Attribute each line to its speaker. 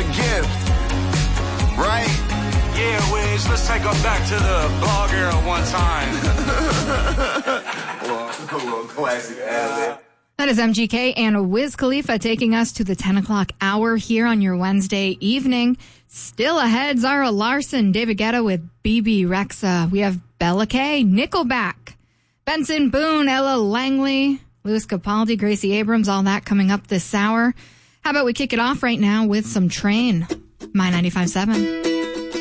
Speaker 1: a gift, right?
Speaker 2: Yeah, Wiz, let's take them back to the blog era one time.
Speaker 1: Well, classic ad.
Speaker 3: That is MGK and Wiz Khalifa taking us to the 10 o'clock hour here on your Wednesday evening. Still ahead, Zara Larson, David Guetta with BB Rexa. We have Bella K, Nickelback, Benson Boone, Ella Langley, Louis Capaldi, Gracie Abrams, all that coming up this hour. How about we kick it off right now with some Train, My 95.7.